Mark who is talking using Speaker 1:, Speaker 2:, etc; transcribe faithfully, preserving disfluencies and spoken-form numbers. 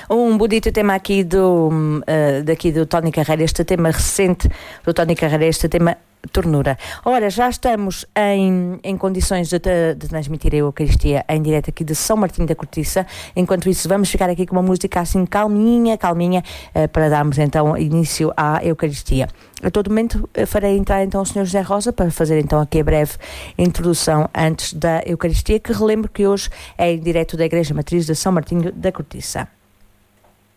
Speaker 1: Um bonito tema aqui do, uh, daqui do Tony Carreira, este tema recente do Tony Carreira, este tema ternura. Ora, já estamos em, em condições de, de transmitir a Eucaristia em direto aqui de São Martinho da Cortiça. Enquanto isso, vamos ficar aqui com uma música assim calminha, calminha, uh, para darmos então início à Eucaristia. A todo momento farei entrar então o senhor José Rosa para fazer então aqui a breve introdução antes da Eucaristia, que relembro que hoje é em direto da Igreja Matriz de São Martinho da Cortiça.